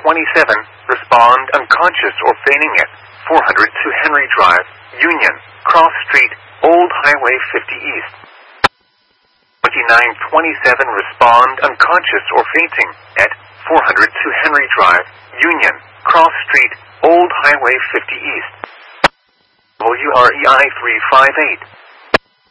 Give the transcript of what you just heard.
respond unconscious or fainting at 402 Henry Drive, Union, Cross Street, Old Highway 50 East. 2927, respond unconscious or fainting at 402 Henry Drive, Union, Cross Street, Old Highway 50 East. WREI 358.